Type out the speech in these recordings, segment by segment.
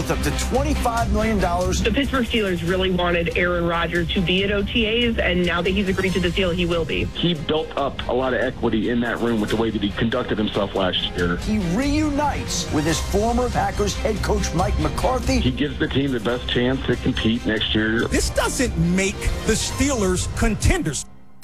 worth up to $25 million. The Pittsburgh Steelers really wanted Aaron Rodgers to be at OTAs, and now that he's agreed to the deal, he will be. He built up a lot of equity in that room with the way that he conducted himself last year. He reunites with his former Packers head coach Mike McCarthy. He gives the team the best chance to compete next year. This doesn't make the Steelers contenders.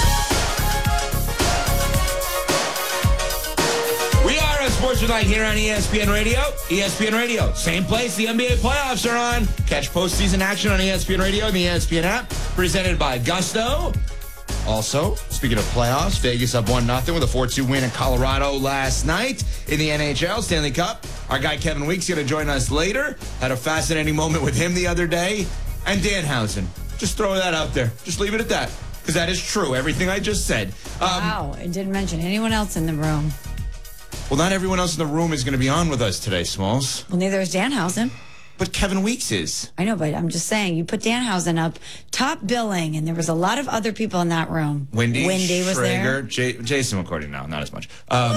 We are on Sports Tonight here on ESPN Radio. ESPN Radio, same place the NBA playoffs are on. Catch postseason action on ESPN Radio and the ESPN app. Presented by Gusto. Also, speaking of playoffs, Vegas up 1-0 with a 4-2 win in Colorado last night in the NHL Stanley Cup. Our guy Kevin Weeks going to join us later. Had a fascinating moment with him the other day. And Danhausen. Just throw that out there. Just leave it at that. Because that is true, everything I just said. Wow, it didn't mention anyone else in the room. Well, not everyone else in the room is going to be on with us today, Smalls. Well, neither is Danhausen. But Kevin Weeks is. I know, but I'm just saying, you put Danhausen up top billing, and there was a lot of other people in that room. Wendy was there. Jason McCourty, no, not as much.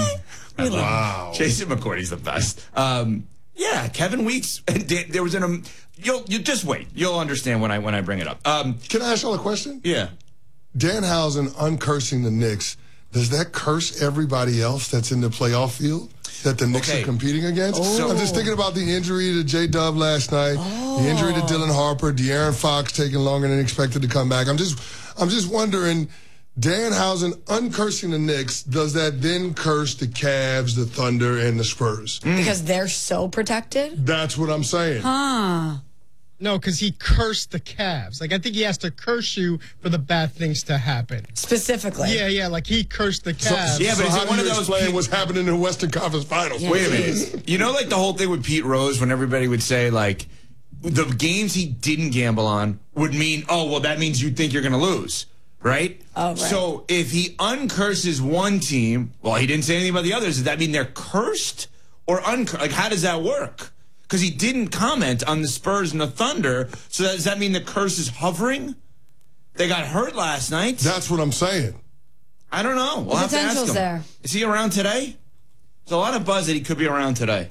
Wow. Jason McCourty's the best. Yeah, Kevin Weeks. And there was you just wait. You'll understand when I bring it up. Can I ask y'all a question? Yeah. Danhausen uncursing the Knicks, does that curse everybody else that's in the playoff field that the Knicks are competing against? Oh. I'm just thinking about the injury to J-Dub last night, the injury to Dylan Harper, De'Aaron Fox taking longer than expected to come back. I'm just wondering, Danhausen uncursing the Knicks, does that then curse the Cavs, the Thunder, and the Spurs? Because they're so protected? That's what I'm saying. Huh. No, because he cursed the Cavs. Like, I think he has to curse you for the bad things to happen. Specifically. Yeah, like he cursed the Cavs. Yeah, but so is how it do one you of those explain what's happening in the Western Conference Finals? Yeah. Wait a minute. You know, like the whole thing with Pete Rose when everybody would say, like, the games he didn't gamble on would mean, oh, well, that means you think you're going to lose, right? Oh, right. So if he uncurses one team, well, he didn't say anything about the others. Does that mean they're cursed or uncursed? Like, how does that work? Because he didn't comment on the Spurs and the Thunder. So does that mean the curse is hovering? They got hurt last night. That's what I'm saying. I don't know. We'll have to ask him. There. Is he around today? There's a lot of buzz that he could be around today.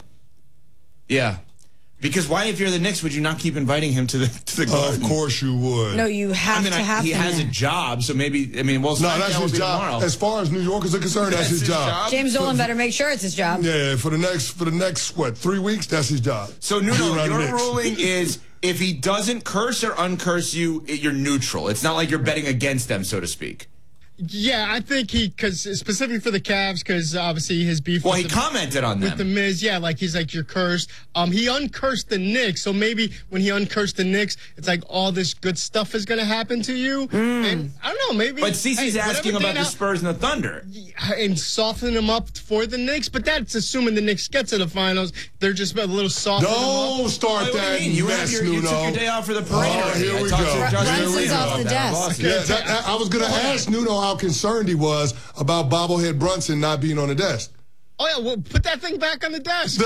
Yeah. Because why, if you're the Knicks, would you not keep inviting him to the Garden? Of course you would. No, you have to have he him has there. a job, so maybe, well, No, that's his job. Tomorrow. As far as New Yorkers are concerned, that's his job. James Dolan better make sure it's his job. Yeah, for the next 3 weeks, that's his job. So, Nuno, your ruling is if he doesn't curse or uncurse you, you're neutral. It's not like you're betting against them, so to speak. Yeah, I think because specifically for the Cavs, because obviously his beef. Well, he commented on them with the Miz. Yeah, like he's like, you're cursed. He uncursed the Knicks, so maybe when he uncursed the Knicks, it's like all this good stuff is going to happen to you. And I don't know, maybe. But Cece's asking about the Spurs and the Thunder and soften them up for the Knicks. But that's assuming the Knicks get to the finals. They're just a little soft. Don't start that mess, You took your day off for the parade. Oh, here we go. Brunson's off the desk. Yeah, I was going to ask Nuno how concerned he was about bobblehead Brunson not being on the desk. Oh, yeah, well, put that thing back on the desk.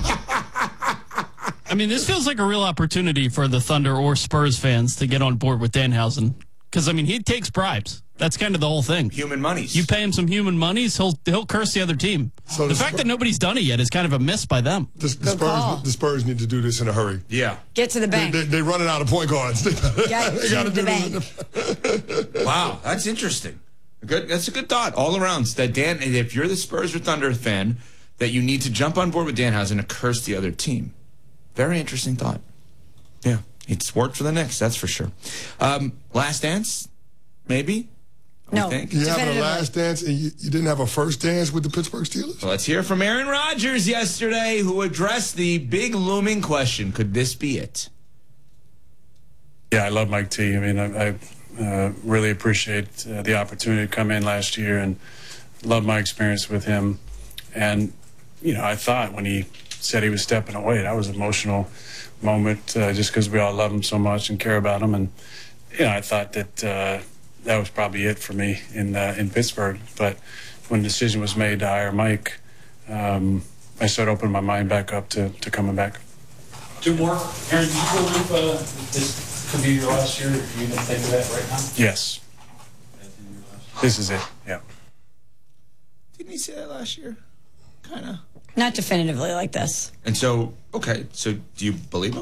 I mean, this feels like a real opportunity for the Thunder or Spurs fans to get on board with Danhausen. Because, I mean, he takes bribes. That's kind of the whole thing. Human monies. You pay him some human monies, he'll curse the other team. So the fact that nobody's done it yet is kind of a miss by them. The Spurs need to do this in a hurry. Yeah. Get to the bank. They're running out of point guards. Get to the bank. Wow, that's interesting. That's a good thought all around. That Dan, if you're the Spurs or Thunder fan, that you need to jump on board with Danhausen and curse the other team. Very interesting thought. Yeah, it's worked for the Knicks, that's for sure. Last dance, maybe. No, you have a last dance and you didn't have a first dance with the Pittsburgh Steelers? Well, let's hear from Aaron Rodgers yesterday, who addressed the big looming question: could this be it? Yeah, I love Mike T. I mean, I really appreciate the opportunity to come in last year and love my experience with him. And, I thought when he said he was stepping away, that was an emotional moment just because we all love him so much and care about him. And, I thought that that was probably it for me in Pittsburgh. But when the decision was made to hire Mike, I started opening my mind back up to coming back. Two more. Aaron, do you believe this could be your last year? Are you going to think of that right now? Yes. This is it, yeah. Didn't he say that last year? Kind of. Not definitively like this. And so, okay, so do you believe him?